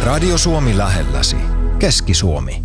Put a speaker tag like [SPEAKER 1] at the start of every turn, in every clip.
[SPEAKER 1] Radio Suomi lähelläsi. Keski-Suomi.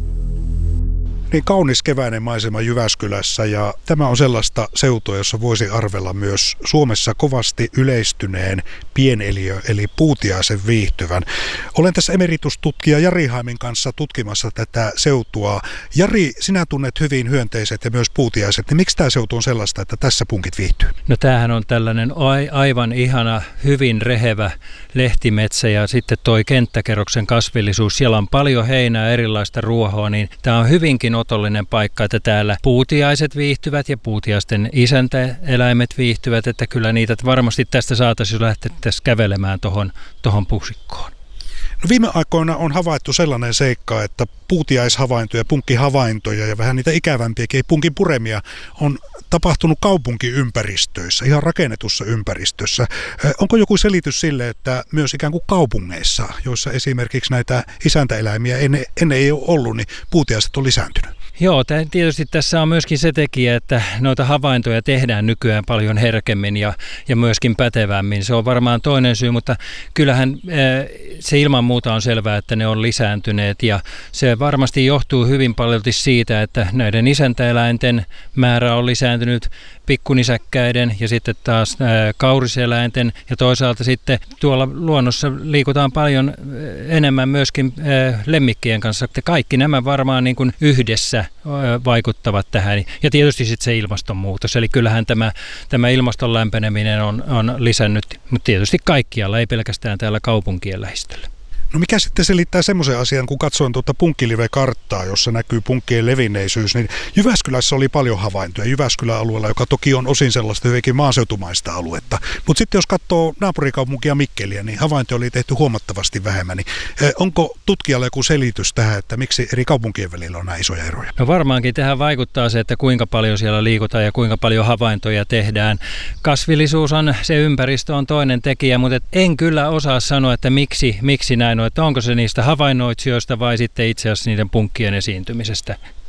[SPEAKER 2] Niin kaunis keväinen maisema Jyväskylässä, ja tämä on sellaista seutua, jossa voisi arvella myös Suomessa kovasti yleistyneen pieneliö eli puutiaisen viihtyvän. Olen tässä emeritustutkija Jari Haimin kanssa tutkimassa tätä seutua. Jari, sinä tunnet hyvin hyönteiset ja myös puutiaiset, niin miksi tämä seutu on sellaista, että tässä punkit viihtyy?
[SPEAKER 3] No tämähän on tällainen aivan ihana, hyvin rehevä lehtimetsä ja sitten toi kenttäkerroksen kasvillisuus. Siellä on paljon heinää, erilaista ruohoa, niin tämä on hyvinkin otollinen paikka, että täällä puutiaiset viihtyvät ja puutiaisten isäntäeläimet viihtyvät, että kyllä niitä varmasti tästä saataisiin lähteä kävelemään tuohon pusikkoon.
[SPEAKER 2] No viime aikoina on havaittu sellainen seikka, että puutiaishavaintoja, punkkihavaintoja ja vähän niitä ikävämpiäkin punkin puremia on tapahtunut kaupunkiympäristöissä, ihan rakennetussa ympäristössä. Onko joku selitys sille, että myös ikään kuin kaupungeissa, joissa esimerkiksi näitä isäntäeläimiä ennen ei ole ollut, niin puutiaiset on lisääntynyt?
[SPEAKER 3] Joo, tietysti tässä on myöskin se tekijä, että noita havaintoja tehdään nykyään paljon herkemmin ja myöskin pätevämmin. Se on varmaan toinen syy, mutta kyllähän se ilman muuta on selvää, että ne on lisääntyneet ja se varmasti johtuu hyvin paljon siitä, että näiden isäntäeläinten määrä on lisääntynyt, pikkunisäkkäiden ja sitten taas kauriseläinten ja toisaalta sitten tuolla luonnossa liikutaan paljon enemmän myöskin lemmikkien kanssa. Kaikki nämä varmaan niin kuin yhdessä vaikuttavat tähän ja tietysti sitten se ilmastonmuutos. Eli kyllähän tämä ilmaston lämpeneminen on lisännyt, mutta tietysti kaikkialla, ei pelkästään täällä kaupunkien lähistöllä.
[SPEAKER 2] No mikä sitten selittää semmoisen asian, kun katsoin tuota punkkilive-karttaa, jossa näkyy punkkien levinneisyys, niin Jyväskylässä oli paljon havaintoja Jyväskylän alueella, joka toki on osin sellaista hyvinkin maaseutumaista aluetta. Mutta sitten jos katsoo naapurikaupunkia Mikkeliä, niin havaintoja oli tehty huomattavasti vähemmän. Niin onko tutkijalla joku selitys tähän, että miksi eri kaupunkien välillä on näin isoja eroja?
[SPEAKER 3] No varmaankin tähän vaikuttaa se, että kuinka paljon siellä liikutaan ja kuinka paljon havaintoja tehdään. Kasvillisuus on, se ympäristö on toinen tekijä, mutta en kyllä osaa sanoa, että miksi näin on, että onko se niistä havainnoitsijoista vai sitten itse asiassa niiden punkkien esiintymisestä